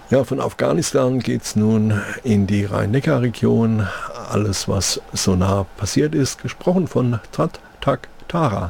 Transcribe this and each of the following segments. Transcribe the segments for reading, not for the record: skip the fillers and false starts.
Ja, von Afghanistan geht's nun in die Rhein-Neckar-Region. Alles, was so nah passiert ist, gesprochen von Tat Tak Tara.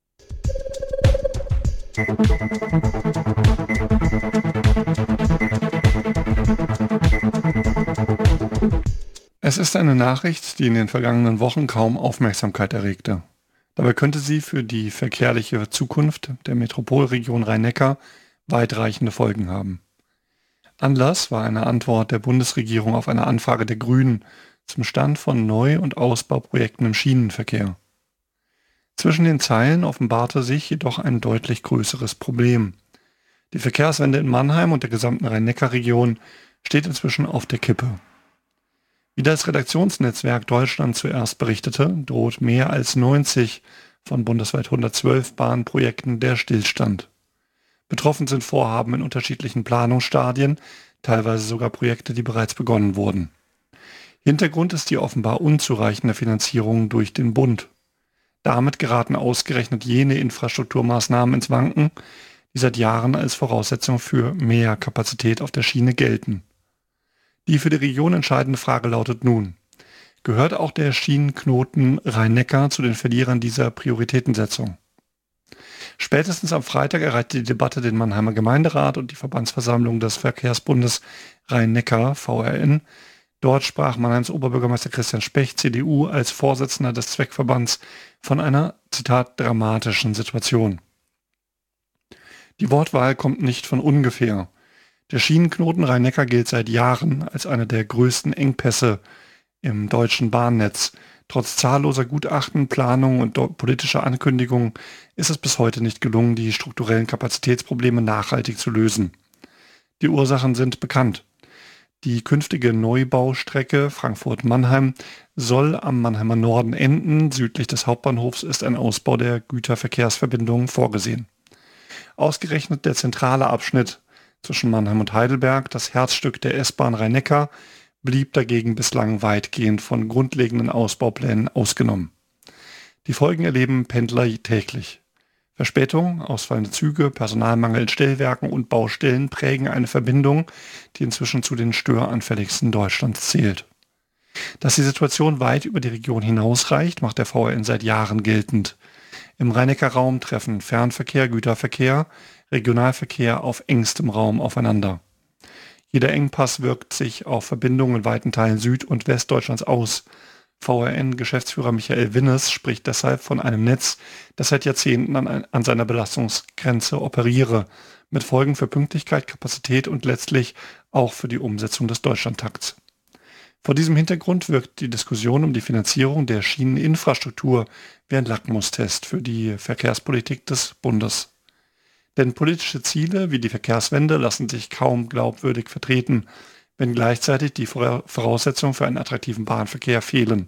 Es ist eine Nachricht, die in den vergangenen Wochen kaum Aufmerksamkeit erregte. Dabei könnte sie für die verkehrliche Zukunft der Metropolregion Rhein-Neckar weitreichende Folgen haben. Anlass war eine Antwort der Bundesregierung auf eine Anfrage der Grünen zum Stand von Neu- und Ausbauprojekten im Schienenverkehr. Zwischen den Zeilen offenbarte sich jedoch ein deutlich größeres Problem. Die Verkehrswende in Mannheim und der gesamten Rhein-Neckar-Region steht inzwischen auf der Kippe. Wie das Redaktionsnetzwerk Deutschland zuerst berichtete, droht mehr als 90 von bundesweit 112 Bahnprojekten der Stillstand. Betroffen sind Vorhaben in unterschiedlichen Planungsstadien, teilweise sogar Projekte, die bereits begonnen wurden. Hintergrund ist die offenbar unzureichende Finanzierung durch den Bund. Damit geraten ausgerechnet jene Infrastrukturmaßnahmen ins Wanken, die seit Jahren als Voraussetzung für mehr Kapazität auf der Schiene gelten. Die für die Region entscheidende Frage lautet nun: Gehört auch der Schienenknoten Rhein-Neckar zu den Verlierern dieser Prioritätensetzung? Spätestens am Freitag erreichte die Debatte den Mannheimer Gemeinderat und die Verbandsversammlung des Verkehrsbundes Rhein-Neckar, VRN. Dort sprach Mannheims Oberbürgermeister Christian Specht, CDU, als Vorsitzender des Zweckverbands von einer, Zitat, dramatischen Situation. Die Wortwahl kommt nicht von ungefähr. Der Schienenknoten Rhein-Neckar gilt seit Jahren als einer der größten Engpässe im deutschen Bahnnetz. Trotz zahlloser Gutachten, Planungen und politischer Ankündigungen ist es bis heute nicht gelungen, die strukturellen Kapazitätsprobleme nachhaltig zu lösen. Die Ursachen sind bekannt. Die künftige Neubaustrecke Frankfurt-Mannheim soll am Mannheimer Norden enden. Südlich des Hauptbahnhofs ist ein Ausbau der Güterverkehrsverbindungen vorgesehen. Ausgerechnet der zentrale Abschnitt zwischen Mannheim und Heidelberg, das Herzstück der S-Bahn Rhein-Neckar, blieb dagegen bislang weitgehend von grundlegenden Ausbauplänen ausgenommen. Die Folgen erleben Pendler täglich. Verspätungen, ausfallende Züge, Personalmangel in Stellwerken und Baustellen prägen eine Verbindung, die inzwischen zu den störanfälligsten Deutschlands zählt. Dass die Situation weit über die Region hinausreicht, macht der VRN seit Jahren geltend. Im Rhein-Neckar-Raum treffen Fernverkehr, Güterverkehr, Regionalverkehr auf engstem Raum aufeinander. Jeder Engpass wirkt sich auf Verbindungen in weiten Teilen Süd- und Westdeutschlands aus. VRN-Geschäftsführer Michael Winnes spricht deshalb von einem Netz, das seit Jahrzehnten an seiner Belastungsgrenze operiere, mit Folgen für Pünktlichkeit, Kapazität und letztlich auch für die Umsetzung des Deutschlandtakts. Vor diesem Hintergrund wirkt die Diskussion um die Finanzierung der Schieneninfrastruktur wie ein Lackmustest für die Verkehrspolitik des Bundes. Denn politische Ziele wie die Verkehrswende lassen sich kaum glaubwürdig vertreten, wenn gleichzeitig die Voraussetzungen für einen attraktiven Bahnverkehr fehlen.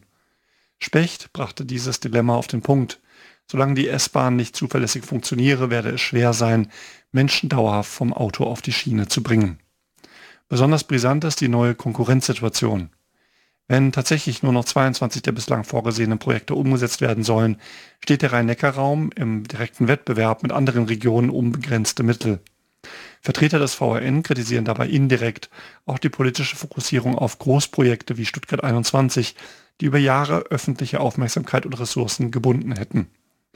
Specht brachte dieses Dilemma auf den Punkt. Solange die S-Bahn nicht zuverlässig funktioniere, werde es schwer sein, Menschen dauerhaft vom Auto auf die Schiene zu bringen. Besonders brisant ist die neue Konkurrenzsituation. Wenn tatsächlich nur noch 22 der bislang vorgesehenen Projekte umgesetzt werden sollen, steht der Rhein-Neckar-Raum im direkten Wettbewerb mit anderen Regionen um begrenzte Mittel. Vertreter des VRN kritisieren dabei indirekt auch die politische Fokussierung auf Großprojekte wie Stuttgart 21, die über Jahre öffentliche Aufmerksamkeit und Ressourcen gebunden hätten.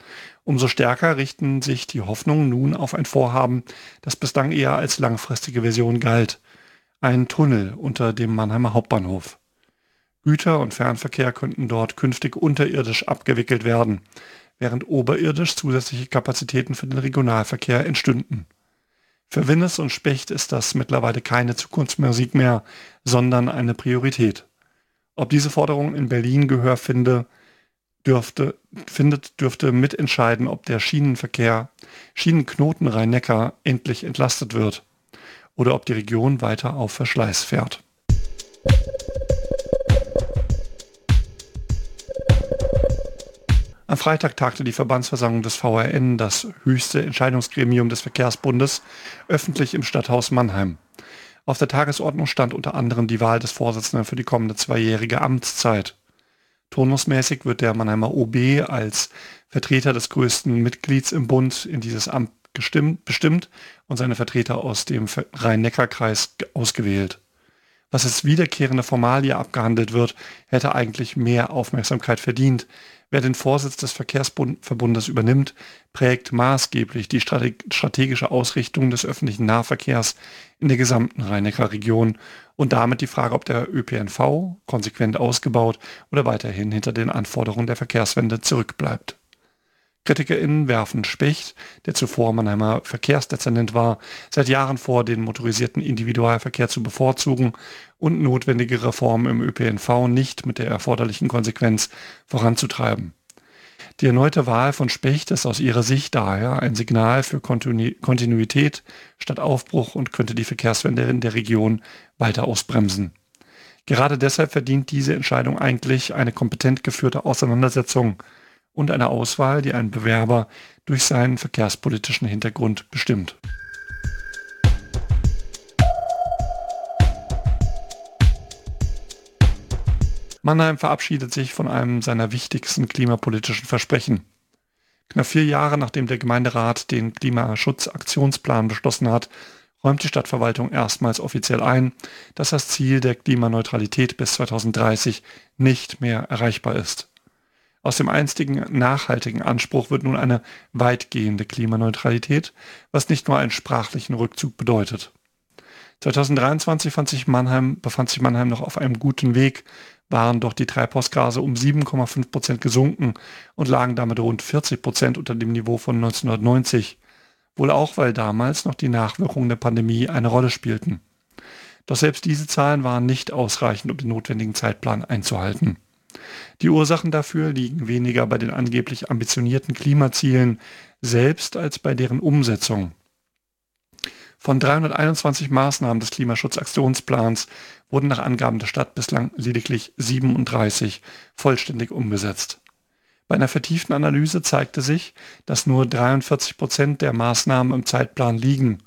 Umso stärker richten sich die Hoffnungen nun auf ein Vorhaben, das bislang eher als langfristige Version galt: ein Tunnel unter dem Mannheimer Hauptbahnhof. Güter- und Fernverkehr könnten dort künftig unterirdisch abgewickelt werden, während oberirdisch zusätzliche Kapazitäten für den Regionalverkehr entstünden. Für Winnes und Specht ist das mittlerweile keine Zukunftsmusik mehr, sondern eine Priorität. Ob diese Forderung in Berlin Gehör dürfte mitentscheiden, ob der Schienenknoten Rhein-Neckar endlich entlastet wird oder ob die Region weiter auf Verschleiß fährt. Am Freitag tagte die Verbandsversammlung des VRN, das höchste Entscheidungsgremium des Verkehrsbundes, öffentlich im Stadthaus Mannheim. Auf der Tagesordnung stand unter anderem die Wahl des Vorsitzenden für die kommende zweijährige Amtszeit. Turnusmäßig wird der Mannheimer OB als Vertreter des größten Mitglieds im Bund in dieses Amt bestimmt und seine Vertreter aus dem Rhein-Neckar-Kreis ausgewählt. Was als wiederkehrende Formalie abgehandelt wird, hätte eigentlich mehr Aufmerksamkeit verdient. Wer den Vorsitz des Verkehrsverbundes übernimmt, prägt maßgeblich die strategische Ausrichtung des öffentlichen Nahverkehrs in der gesamten Rhein-Neckar-Region und damit die Frage, ob der ÖPNV konsequent ausgebaut oder weiterhin hinter den Anforderungen der Verkehrswende zurückbleibt. KritikerInnen werfen Specht, der zuvor Mannheimer Verkehrsdezernent war, seit Jahren vor, den motorisierten Individualverkehr zu bevorzugen und notwendige Reformen im ÖPNV nicht mit der erforderlichen Konsequenz voranzutreiben. Die erneute Wahl von Specht ist aus ihrer Sicht daher ein Signal für Kontinuität statt Aufbruch und könnte die Verkehrswende in der Region weiter ausbremsen. Gerade deshalb verdient diese Entscheidung eigentlich eine kompetent geführte Auseinandersetzung und eine Auswahl, die einen Bewerber durch seinen verkehrspolitischen Hintergrund bestimmt. Mannheim verabschiedet sich von einem seiner wichtigsten klimapolitischen Versprechen. Knapp 4 Jahre nachdem der Gemeinderat den Klimaschutzaktionsplan beschlossen hat, räumt die Stadtverwaltung erstmals offiziell ein, dass das Ziel der Klimaneutralität bis 2030 nicht mehr erreichbar ist. Aus dem einstigen nachhaltigen Anspruch wird nun eine weitgehende Klimaneutralität, was nicht nur einen sprachlichen Rückzug bedeutet. 2023 befand sich Mannheim noch auf einem guten Weg, waren doch die Treibhausgase um 7,5% gesunken und lagen damit rund 40% unter dem Niveau von 1990. Wohl auch, weil damals noch die Nachwirkungen der Pandemie eine Rolle spielten. Doch selbst diese Zahlen waren nicht ausreichend, um den notwendigen Zeitplan einzuhalten. Die Ursachen dafür liegen weniger bei den angeblich ambitionierten Klimazielen selbst als bei deren Umsetzung. Von 321 Maßnahmen des Klimaschutzaktionsplans wurden nach Angaben der Stadt bislang lediglich 37 vollständig umgesetzt. Bei einer vertieften Analyse zeigte sich, dass nur 43% der Maßnahmen im Zeitplan liegen.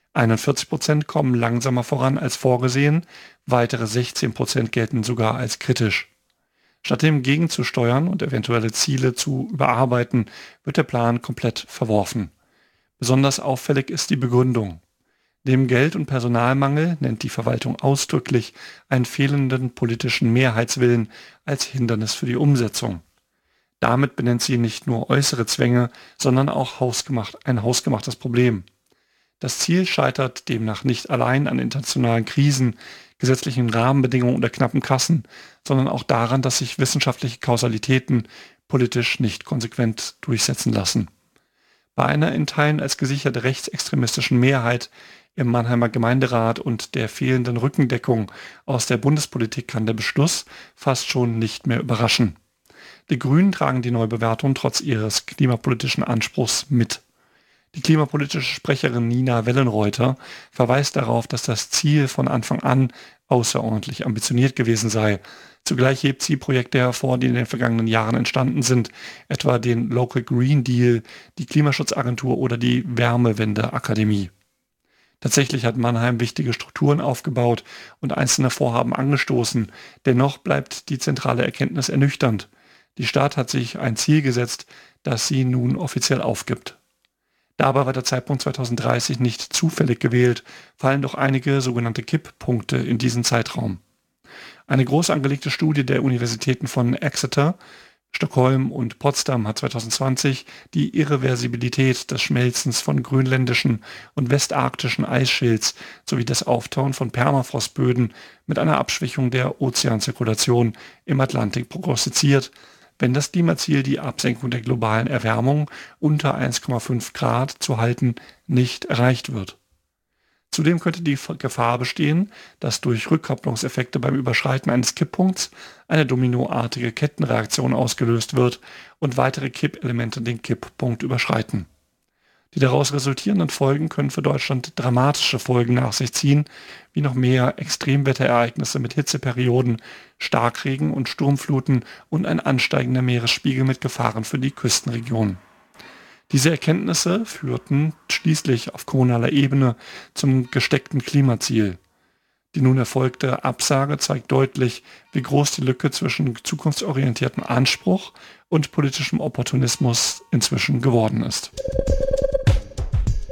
41% kommen langsamer voran als vorgesehen, weitere 16% gelten sogar als kritisch. Statt dem gegenzusteuern und eventuelle Ziele zu überarbeiten, wird der Plan komplett verworfen. Besonders auffällig ist die Begründung. Neben Geld- und Personalmangel nennt die Verwaltung ausdrücklich einen fehlenden politischen Mehrheitswillen als Hindernis für die Umsetzung. Damit benennt sie nicht nur äußere Zwänge, sondern auch ein hausgemachtes Problem. Das Ziel scheitert demnach nicht allein an internationalen Krisen, gesetzlichen Rahmenbedingungen oder knappen Kassen, sondern auch daran, dass sich wissenschaftliche Kausalitäten politisch nicht konsequent durchsetzen lassen. Bei einer in Teilen als gesicherte rechtsextremistischen Mehrheit im Mannheimer Gemeinderat und der fehlenden Rückendeckung aus der Bundespolitik kann der Beschluss fast schon nicht mehr überraschen. Die Grünen tragen die Neubewertung trotz ihres klimapolitischen Anspruchs mit. Die klimapolitische Sprecherin Nina Wellenreuter verweist darauf, dass das Ziel von Anfang an außerordentlich ambitioniert gewesen sei. Zugleich hebt sie Projekte hervor, die in den vergangenen Jahren entstanden sind, etwa den Local Green Deal, die Klimaschutzagentur oder die Wärmewende-Akademie. Tatsächlich hat Mannheim wichtige Strukturen aufgebaut und einzelne Vorhaben angestoßen. Dennoch bleibt die zentrale Erkenntnis ernüchternd. Die Stadt hat sich ein Ziel gesetzt, das sie nun offiziell aufgibt. Dabei war der Zeitpunkt 2030 nicht zufällig gewählt, fallen doch einige sogenannte Kipppunkte in diesen Zeitraum. Eine groß angelegte Studie der Universitäten von Exeter, Stockholm und Potsdam hat 2020 die Irreversibilität des Schmelzens von grönländischen und westarktischen Eisschilds sowie das Auftauen von Permafrostböden mit einer Abschwächung der Ozeanzirkulation im Atlantik prognostiziert, wenn das Klimaziel, die Absenkung der globalen Erwärmung unter 1,5 Grad zu halten, nicht erreicht wird. Zudem könnte die Gefahr bestehen, dass durch Rückkopplungseffekte beim Überschreiten eines Kipppunkts eine dominoartige Kettenreaktion ausgelöst wird und weitere Kippelemente den Kipppunkt überschreiten. Die daraus resultierenden Folgen können für Deutschland dramatische Folgen nach sich ziehen, wie noch mehr Extremwetterereignisse mit Hitzeperioden, Starkregen und Sturmfluten und ein ansteigender Meeresspiegel mit Gefahren für die Küstenregionen. Diese Erkenntnisse führten schließlich auf kommunaler Ebene zum gesteckten Klimaziel. Die nun erfolgte Absage zeigt deutlich, wie groß die Lücke zwischen zukunftsorientiertem Anspruch und politischem Opportunismus inzwischen geworden ist.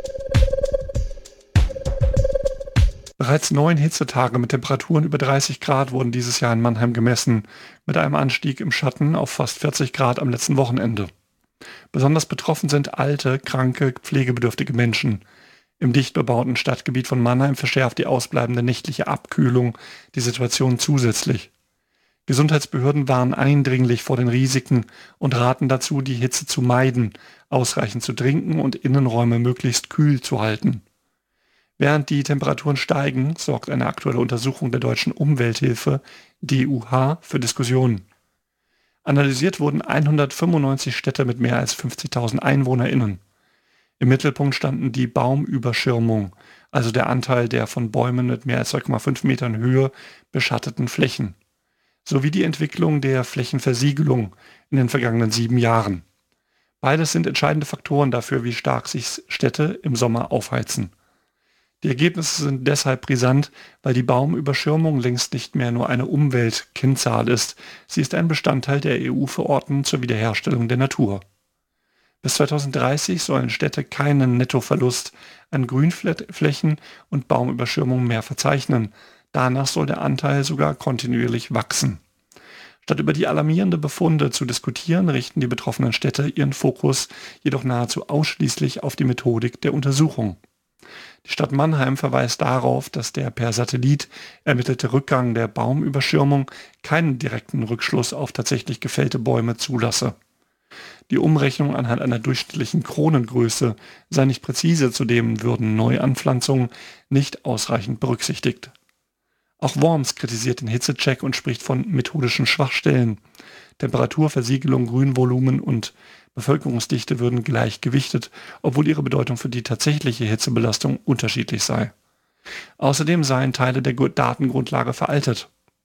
Bereits 9 Hitzetage mit Temperaturen über 30 Grad wurden dieses Jahr in Mannheim gemessen, mit einem Anstieg im Schatten auf fast 40 Grad am letzten Wochenende. Besonders betroffen sind alte, kranke, pflegebedürftige Menschen. Im dicht bebauten Stadtgebiet von Mannheim verschärft die ausbleibende nächtliche Abkühlung die Situation zusätzlich. Gesundheitsbehörden warnen eindringlich vor den Risiken und raten dazu, die Hitze zu meiden, ausreichend zu trinken und Innenräume möglichst kühl zu halten. Während die Temperaturen steigen, sorgt eine aktuelle Untersuchung der Deutschen Umwelthilfe, DUH, für Diskussionen. Analysiert wurden 195 Städte mit mehr als 50.000 EinwohnerInnen. Im Mittelpunkt standen die Baumüberschirmung, also der Anteil der von Bäumen mit mehr als 2,5 Metern Höhe beschatteten Flächen, sowie die Entwicklung der Flächenversiegelung in den vergangenen 7 Jahren. Beides sind entscheidende Faktoren dafür, wie stark sich Städte im Sommer aufheizen. Die Ergebnisse sind deshalb brisant, weil die Baumüberschirmung längst nicht mehr nur eine Umweltkennzahl ist, sie ist ein Bestandteil der EU-Verordnung zur Wiederherstellung der Natur. Bis 2030 sollen Städte keinen Nettoverlust an Grünflächen und Baumüberschirmung mehr verzeichnen. Danach soll der Anteil sogar kontinuierlich wachsen. Statt über die alarmierenden Befunde zu diskutieren, richten die betroffenen Städte ihren Fokus jedoch nahezu ausschließlich auf die Methodik der Untersuchung. Die Stadt Mannheim verweist darauf, dass der per Satellit ermittelte Rückgang der Baumüberschirmung keinen direkten Rückschluss auf tatsächlich gefällte Bäume zulasse. Die Umrechnung anhand einer durchschnittlichen Kronengröße sei nicht präzise, zudem würden Neuanpflanzungen nicht ausreichend berücksichtigt. Auch Worms kritisiert den Hitzecheck und spricht von methodischen Schwachstellen. Temperatur, Versiegelung, Grünvolumen und Bevölkerungsdichte würden gleich gewichtet, obwohl ihre Bedeutung für die tatsächliche Hitzebelastung unterschiedlich sei. Außerdem seien Teile der Datengrundlage veraltet.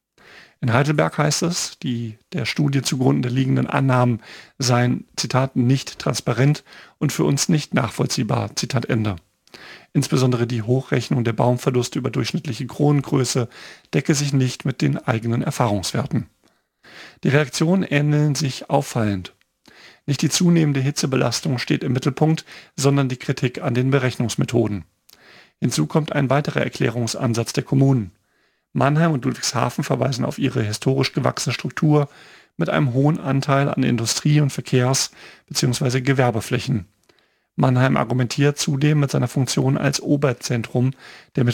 In Heidelberg heißt es, die der Studie zugrunde liegenden Annahmen seien, Zitat, nicht transparent und für uns nicht nachvollziehbar, Zitat Ende. Insbesondere die Hochrechnung der Baumverluste über durchschnittliche Kronengröße decke sich nicht mit den eigenen Erfahrungswerten. Die Reaktionen ähneln sich auffallend. Nicht die zunehmende Hitzebelastung steht im Mittelpunkt, sondern die Kritik an den Berechnungsmethoden. Hinzu kommt ein weiterer Erklärungsansatz der Kommunen. Mannheim und Ludwigshafen verweisen auf ihre historisch gewachsene Struktur mit einem hohen Anteil an Industrie- und Verkehrs- bzw. Gewerbeflächen. Mannheim argumentiert zudem mit seiner Funktion als Oberzentrum der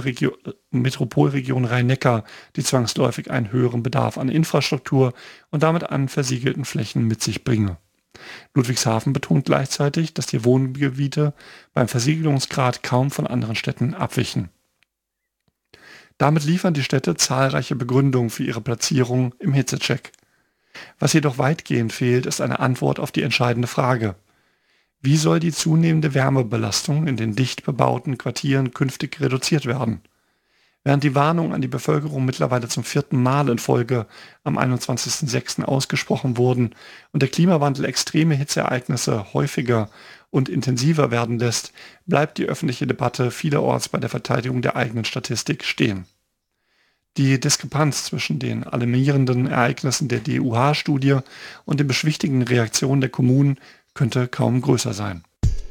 Metropolregion Rhein-Neckar, die zwangsläufig einen höheren Bedarf an Infrastruktur und damit an versiegelten Flächen mit sich bringe. Ludwigshafen betont gleichzeitig, dass die Wohngebiete beim Versiegelungsgrad kaum von anderen Städten abwichen. Damit liefern die Städte zahlreiche Begründungen für ihre Platzierung im Hitzecheck. Was jedoch weitgehend fehlt, ist eine Antwort auf die entscheidende Frage: Wie soll die zunehmende Wärmebelastung in den dicht bebauten Quartieren künftig reduziert werden? Während die Warnungen an die Bevölkerung mittlerweile zum 4. Mal in Folge am 21.06. ausgesprochen wurden und der Klimawandel extreme Hitzeereignisse häufiger und intensiver werden lässt, bleibt die öffentliche Debatte vielerorts bei der Verteidigung der eigenen Statistik stehen. Die Diskrepanz zwischen den alarmierenden Ereignissen der DUH-Studie und den beschwichtigenden Reaktionen der Kommunen könnte kaum größer sein.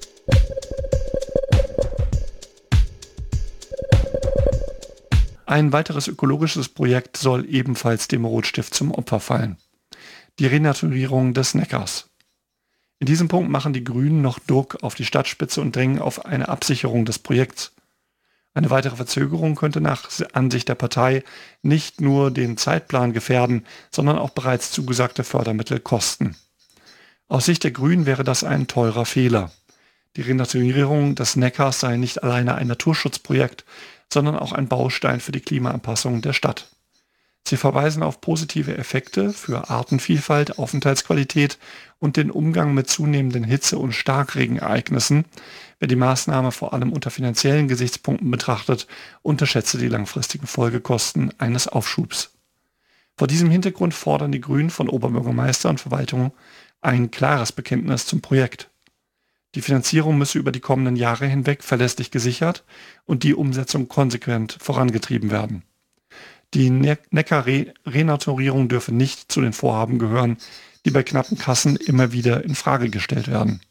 Ein weiteres ökologisches Projekt soll ebenfalls dem Rotstift zum Opfer fallen: die Renaturierung des Neckars. In diesem Punkt machen die Grünen noch Druck auf die Stadtspitze und drängen auf eine Absicherung des Projekts. Eine weitere Verzögerung könnte nach Ansicht der Partei nicht nur den Zeitplan gefährden, sondern auch bereits zugesagte Fördermittel kosten. Aus Sicht der Grünen wäre das ein teurer Fehler. Die Renaturierung des Neckars sei nicht alleine ein Naturschutzprojekt, sondern auch ein Baustein für die Klimaanpassung der Stadt. Sie verweisen auf positive Effekte für Artenvielfalt, Aufenthaltsqualität und den Umgang mit zunehmenden Hitze- und Starkregenereignissen. Wer die Maßnahme vor allem unter finanziellen Gesichtspunkten betrachtet, unterschätze die langfristigen Folgekosten eines Aufschubs. Vor diesem Hintergrund fordern die Grünen von Oberbürgermeister und Verwaltung ein klares Bekenntnis zum Projekt. Die Finanzierung müsse über die kommenden Jahre hinweg verlässlich gesichert und die Umsetzung konsequent vorangetrieben werden. Die Neckar-Renaturierung dürfe nicht zu den Vorhaben gehören, die bei knappen Kassen immer wieder in Frage gestellt werden.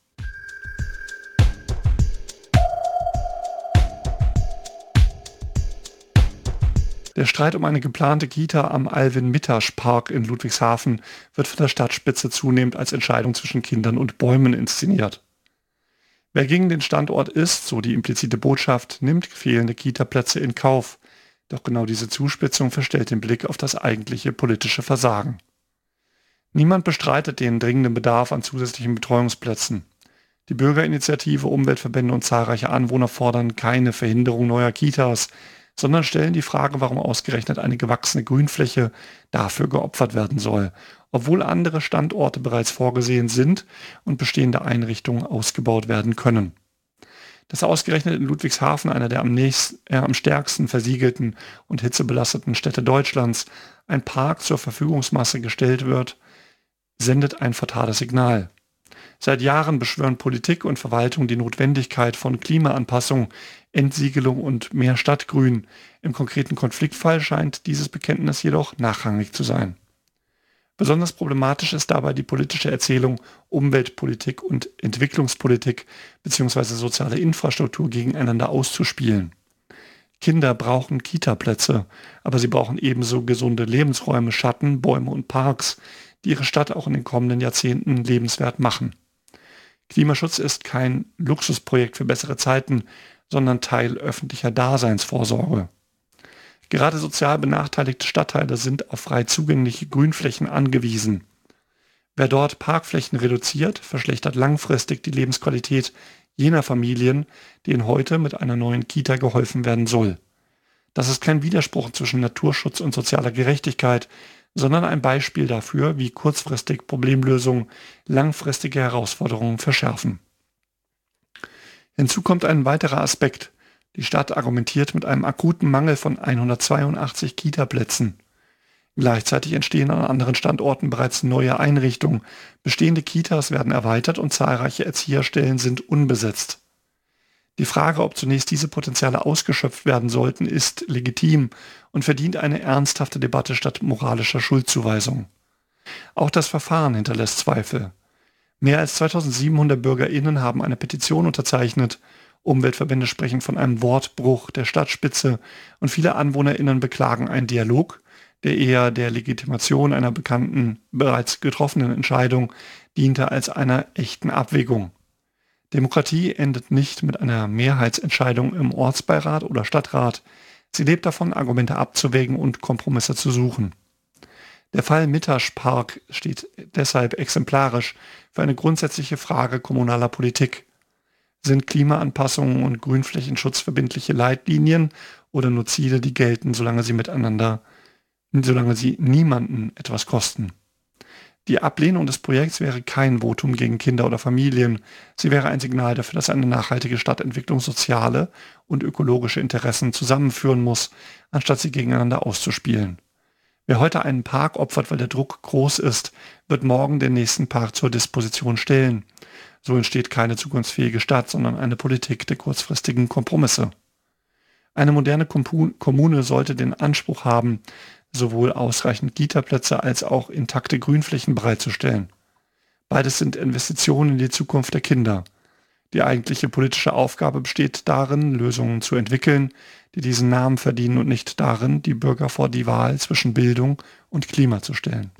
Der Streit um eine geplante Kita am Alwin-Mittasch-Park in Ludwigshafen wird von der Stadtspitze zunehmend als Entscheidung zwischen Kindern und Bäumen inszeniert. Wer gegen den Standort ist, so die implizite Botschaft, nimmt fehlende Kita-Plätze in Kauf. Doch genau diese Zuspitzung verstellt den Blick auf das eigentliche politische Versagen. Niemand bestreitet den dringenden Bedarf an zusätzlichen Betreuungsplätzen. Die Bürgerinitiative, Umweltverbände und zahlreiche Anwohner fordern keine Verhinderung neuer Kitas, sondern stellen die Frage, warum ausgerechnet eine gewachsene Grünfläche dafür geopfert werden soll, obwohl andere Standorte bereits vorgesehen sind und bestehende Einrichtungen ausgebaut werden können. Dass ausgerechnet in Ludwigshafen, einer der am stärksten versiegelten und hitzebelasteten Städte Deutschlands, ein Park zur Verfügungsmasse gestellt wird, sendet ein fatales Signal. Seit Jahren beschwören Politik und Verwaltung die Notwendigkeit von Klimaanpassung, Entsiegelung und mehr Stadtgrün. Im konkreten Konfliktfall scheint dieses Bekenntnis jedoch nachrangig zu sein. Besonders problematisch ist dabei die politische Erzählung, Umweltpolitik und Entwicklungspolitik bzw. soziale Infrastruktur gegeneinander auszuspielen. Kinder brauchen Kita-Plätze, aber sie brauchen ebenso gesunde Lebensräume, Schatten, Bäume und Parks, die ihre Stadt auch in den kommenden Jahrzehnten lebenswert machen. Klimaschutz ist kein Luxusprojekt für bessere Zeiten, sondern Teil öffentlicher Daseinsvorsorge. Gerade sozial benachteiligte Stadtteile sind auf frei zugängliche Grünflächen angewiesen. Wer dort Parkflächen reduziert, verschlechtert langfristig die Lebensqualität jener Familien, denen heute mit einer neuen Kita geholfen werden soll. Das ist kein Widerspruch zwischen Naturschutz und sozialer Gerechtigkeit, sondern ein Beispiel dafür, wie kurzfristig Problemlösungen langfristige Herausforderungen verschärfen. Hinzu kommt ein weiterer Aspekt. Die Stadt argumentiert mit einem akuten Mangel von 182 Kita-Plätzen. Gleichzeitig entstehen an anderen Standorten bereits neue Einrichtungen. Bestehende Kitas werden erweitert und zahlreiche Erzieherstellen sind unbesetzt. Die Frage, ob zunächst diese Potenziale ausgeschöpft werden sollten, ist legitim und verdient eine ernsthafte Debatte statt moralischer Schuldzuweisung. Auch das Verfahren hinterlässt Zweifel. Mehr als 2700 BürgerInnen haben eine Petition unterzeichnet. Umweltverbände sprechen von einem Wortbruch der Stadtspitze und viele AnwohnerInnen beklagen einen Dialog, der eher der Legitimation einer bekannten, bereits getroffenen Entscheidung diente als einer echten Abwägung. Demokratie endet nicht mit einer Mehrheitsentscheidung im Ortsbeirat oder Stadtrat. Sie lebt davon, Argumente abzuwägen und Kompromisse zu suchen. Der Fall Mittasch-Park steht deshalb exemplarisch für eine grundsätzliche Frage kommunaler Politik. Sind Klimaanpassungen und Grünflächenschutz verbindliche Leitlinien oder nur Ziele, die gelten, solange sie niemanden etwas kosten? Die Ablehnung des Projekts wäre kein Votum gegen Kinder oder Familien. Sie wäre ein Signal dafür, dass eine nachhaltige Stadtentwicklung soziale und ökologische Interessen zusammenführen muss, anstatt sie gegeneinander auszuspielen. Wer heute einen Park opfert, weil der Druck groß ist, wird morgen den nächsten Park zur Disposition stellen. So entsteht keine zukunftsfähige Stadt, sondern eine Politik der kurzfristigen Kompromisse. Eine moderne Kommune sollte den Anspruch haben, sowohl ausreichend Kita-Plätze als auch intakte Grünflächen bereitzustellen. Beides sind Investitionen in die Zukunft der Kinder. Die eigentliche politische Aufgabe besteht darin, Lösungen zu entwickeln, die diesen Namen verdienen und nicht darin, die Bürger vor die Wahl zwischen Bildung und Klima zu stellen.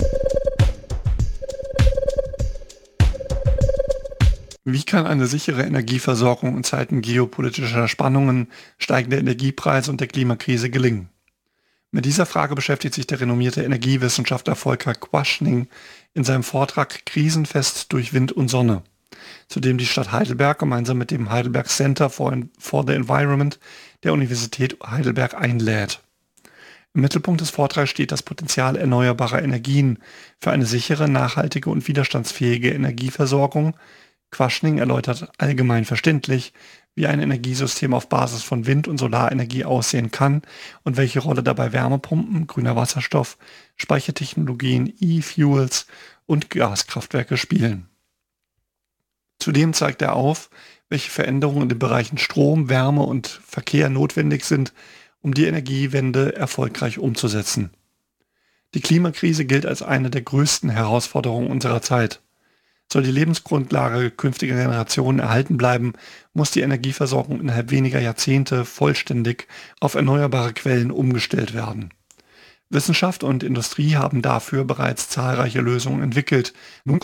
Wie kann eine sichere Energieversorgung in Zeiten geopolitischer Spannungen, steigender Energiepreise und der Klimakrise gelingen? Mit dieser Frage beschäftigt sich der renommierte Energiewissenschaftler Volker Quaschning in seinem Vortrag Krisenfest durch Wind und Sonne, zu dem die Stadt Heidelberg gemeinsam mit dem Heidelberg Center for the Environment der Universität Heidelberg einlädt. Im Mittelpunkt des Vortrags steht das Potenzial erneuerbarer Energien für eine sichere, nachhaltige und widerstandsfähige Energieversorgung. Quaschning erläutert allgemein verständlich, wie ein Energiesystem auf Basis von Wind- und Solarenergie aussehen kann und welche Rolle dabei Wärmepumpen, grüner Wasserstoff, Speichertechnologien, E-Fuels und Gaskraftwerke spielen. Zudem zeigt er auf, welche Veränderungen in den Bereichen Strom, Wärme und Verkehr notwendig sind, um die Energiewende erfolgreich umzusetzen. Die Klimakrise gilt als eine der größten Herausforderungen unserer Zeit. Soll die Lebensgrundlage künftiger Generationen erhalten bleiben, muss die Energieversorgung innerhalb weniger Jahrzehnte vollständig auf erneuerbare Quellen umgestellt werden. Wissenschaft und Industrie haben dafür bereits zahlreiche Lösungen entwickelt. Nun